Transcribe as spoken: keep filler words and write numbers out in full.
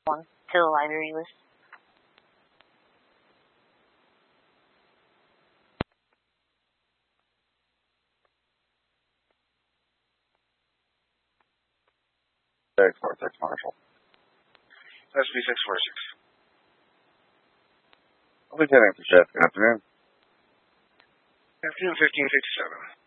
one to the library list. six four six Marshall. S B six four six. Lieutenant for Chef, good afternoon. Afternoon fifteen fifty-seven.